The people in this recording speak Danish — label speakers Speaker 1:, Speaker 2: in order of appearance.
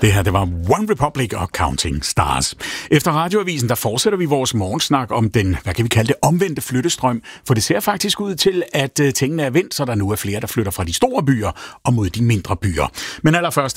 Speaker 1: Det her, det var One Republic og Counting Stars. Efter radioavisen, der fortsætter vi vores morgensnak om den, hvad kan vi kalde det, omvendte flyttestrøm. For det ser faktisk ud til, at tingene er vendt, så der nu er flere, der flytter fra de store byer og mod de mindre byer. Men allerførst